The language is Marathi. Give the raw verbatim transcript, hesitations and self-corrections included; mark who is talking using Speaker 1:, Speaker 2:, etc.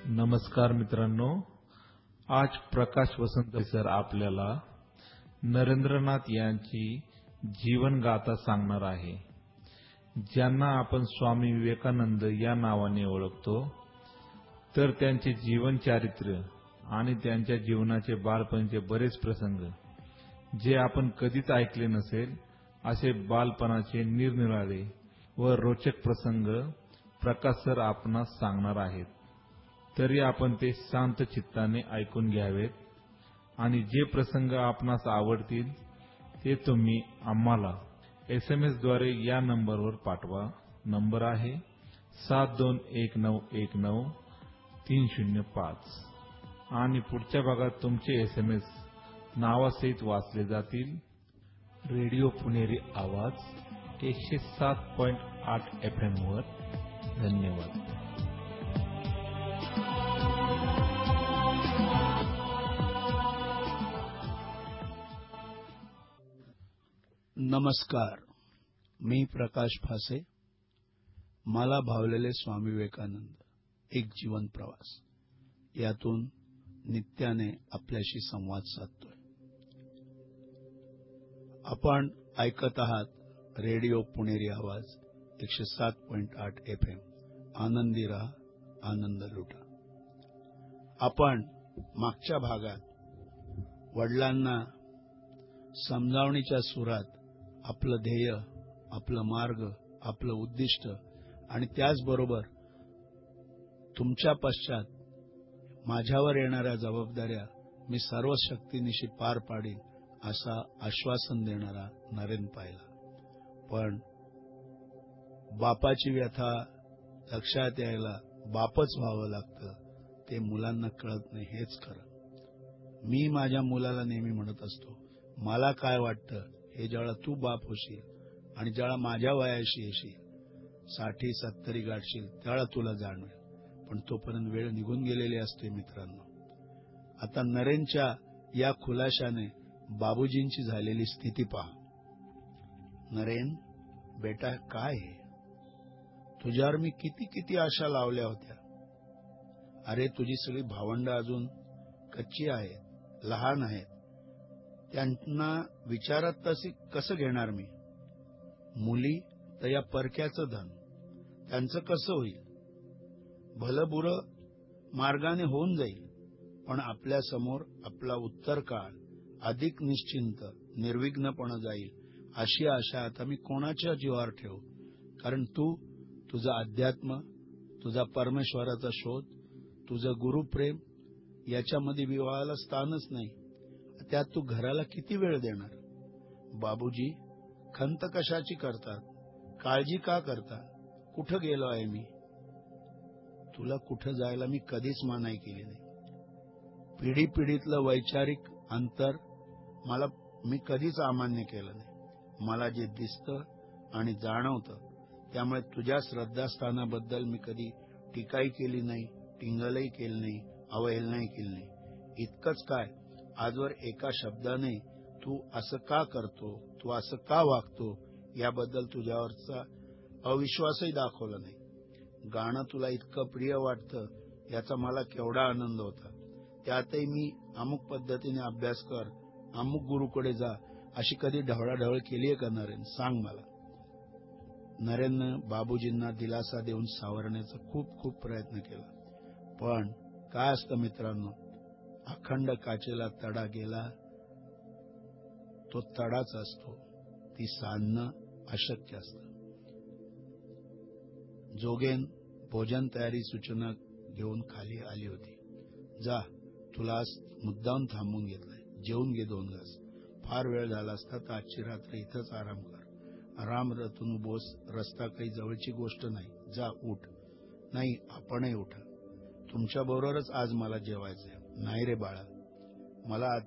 Speaker 1: नमस्कार मित्रांनो, आज प्रकाश वसंत सर आपल्याला नरेंद्रनाथ यांची जीवनगाथा सांगणार आहे, ज्यांना आपण स्वामी विवेकानंद या नावाने ओळखतो. तर त्यांचे जीवन चारित्र्य आणि त्यांच्या जीवनाचे बालपणीचे बरेच प्रसंग जे आपण कधीच ऐकले नसेल असे बालपणाचे निरनिराळे व रोचक प्रसंग प्रकाश सर आपणास सांगणार आहेत. तरी आपण ते शांत चित्ताने ऐकून घ्यावेत आणि जे प्रसंग आपणास आवडतील ते तुम्ही आम्हाला एसएमएस द्वारे या नंबरवर पाठवा. नंबर आहे सात दोन एक नऊ एक नऊ तीन शून्य पाच आणि पुढच्या भागात तुमचे एसएमएस नावासहित वाचले जातील. रेडिओ पुणेरी आवाज एकशे सात पॉइंट आठ एफ एम वर. धन्यवाद.
Speaker 2: नमस्कार, मी प्रकाश फासे. मला भावलेले स्वामी विवेकानंद एक जीवन प्रवास यातून नित्याने आपल्याशी संवाद साधतोय. आपण ऐकत आहात रेडिओ पुणेरी आवाज एकशे सात पॉइंट आठ एफ एम. आनंदी रहा, आनंद लुटा. आपण मागच्या भागात वडिलांना समजावणीच्या सुरात आपलं ध्येय, आपलं मार्ग, आपलं उद्दिष्ट आणि त्याचबरोबर तुमच्या पश्चात माझ्यावर येणाऱ्या जबाबदाऱ्या मी सर्व शक्तीनिशी पार पाडीन असा आश्वासन देणारा नरेन पाहिला. पण बापाची व्यथा लक्षात यायला बापच व्हावं लागतं, ते मुलांना कळत नाही. हेच खरं. मी माझ्या मुलाला नेहमी म्हणत असतो, मला काय वाटतं हे ज्यावेळा तू बाप होशील आणि ज्यावेळा माझ्या वयाशी येशील, साठी सत्तरी गाठशील, त्यावेळा तुला जाणवेल. पण तोपर्यंत वेळ निघून गेलेली असते. मित्रांनो, आता नरेनच्या या खुलाशाने बाबूजींची झालेली स्थिती पहा. नरेन बेटा, काय हे? तुझ्यावर मी किती किती आशा लावल्या होत्या. अरे, तुझी सगळी भावंड अजून कच्ची आहेत, लहान आहेत. त्यांना विचारात तशी कसं घेणार मी? मुली तर या परक्याचं धन, त्यांचं कसं होईल? भलं बुरं मार्गाने होऊन जाईल, पण आपल्या समोर आपला उत्तर काळ अधिक निश्चिंत निर्विघ्नपणे जाईल अशी आशा आता मी कोणाच्या जीवावर ठेवू? कारण तू तुझं अध्यात्म, तुझा परमेश्वराचा शोध, तुझं गुरुप्रेम याच्यामध्ये विवाहाला स्थानच नाही. त्यात तू घराला किती वेळ देणार? बाबूजी खंत कशाची करतात? काळजी का करता? कुठं गेलो आहे मी? तुला कुठं जायला मी कधीच मनाई केली नाही. पिढी पिढीतलं वैचारिक अंतर मला मी कधीच अमान्य केलं नाही. मला जे दिसतं आणि जाणवतं त्यामुळे तुझ्या श्रद्धास्थानाबद्दल मी कधी टीकाही केली नाही, टिंगलही केली नाही, अवहेलनाही केली नाही. इतकंच काय, आजवर एका शब्दाने तू असं का करतो, तू असं का वागतो याबद्दल तुझ्यावरचा अविश्वासही दाखवला नाही. गाणं तुला इतकं प्रिय वाटतं याचा मला केवढा आनंद होता. त्यातही मी अमुक पद्धतीने अभ्यास कर, अमुक गुरुकडे जा अशी कधी ढवळाढवळ केली आहे का नरेन? सांग मला. नरेननं बाबूजींना दिलासा देऊन सावरण्याचा खूप खूप प्रयत्न केला. पण काय असतं मित्रांनो, अखंड काचेला तडा गेला तो तडाच असतो, ती सांधणं अशक्य असतं. जोगेन भोजन तयारी सूचना घेऊन खाली आली होती. जा, तुला आज मुद्दाम थांबून घेतलंय, जेवून घे दोन घास. फार वेळ झाला असता तर आजची रात्र इथंच आराम कर. आराम रतनू बोस, रस्ता काही जवळची गोष्ट नाही. जा, उठ. नाही, आपणही उठा. तुमच्या बरोबरच आज मला जेवायचंय. नाही रे बाळा, मला